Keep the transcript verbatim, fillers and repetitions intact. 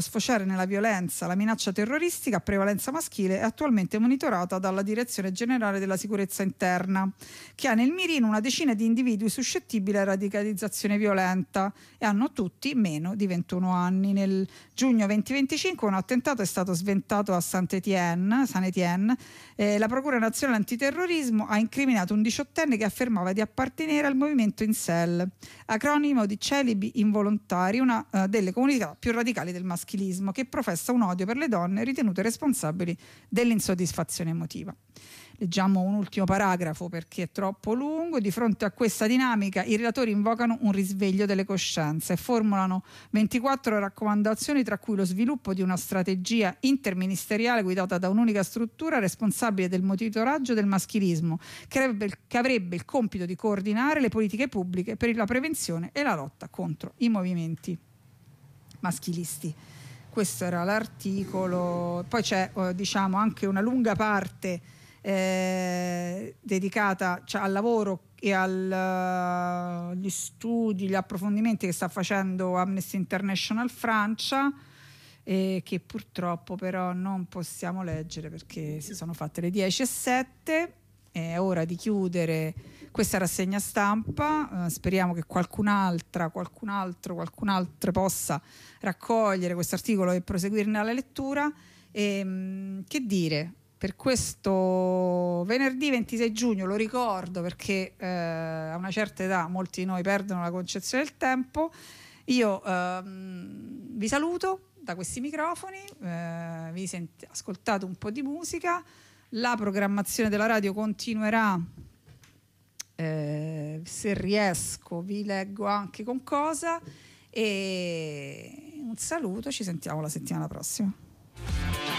sfociare nella violenza, la minaccia terroristica a prevalenza maschile è attualmente monitorata dalla Direzione Generale della Sicurezza Interna, che ha nel mirino una decina di individui suscettibili a radicalizzazione violenta e hanno tutti meno di ventuno anni. Nel giugno duemilaventicinque un attentato è stato sventato a Saint-Étienne, Saint-Étienne eh, la Procura Nazionale Antiterrorismo ha incriminato un diciottenne che affermava di appartenere al movimento Incel, acronimo di celibi involontari, una uh, delle comunità più radicali del maschilismo, che professa un odio per le donne ritenute responsabili dell'insoddisfazione emotiva. Leggiamo un ultimo paragrafo perché è troppo lungo. Di fronte a questa dinamica i relatori invocano un risveglio delle coscienze e formulano ventiquattro raccomandazioni, tra cui lo sviluppo di una strategia interministeriale guidata da un'unica struttura responsabile del monitoraggio del maschilismo, che avrebbe, che avrebbe il compito di coordinare le politiche pubbliche per la prevenzione e la lotta contro i movimenti maschilisti. Questo era l'articolo. Poi c'è eh, diciamo anche una lunga parte Eh, dedicata, cioè, al lavoro e agli studi, gli approfondimenti che sta facendo Amnesty International Francia, eh, che purtroppo però non possiamo leggere perché si sono fatte le dieci e sette. È ora di chiudere questa rassegna stampa. Eh, speriamo che qualcun'altra, qualcun altro, qualcun altro possa raccogliere questo articolo e proseguirne la lettura. E, mh, che dire? Per questo venerdì ventisei giugno, lo ricordo perché eh, a una certa età molti di noi perdono la concezione del tempo, io ehm, vi saluto da questi microfoni, eh, vi sent- ascoltate un po' di musica, la programmazione della radio continuerà, eh, se riesco vi leggo anche con cosa, e un saluto, ci sentiamo la settimana prossima.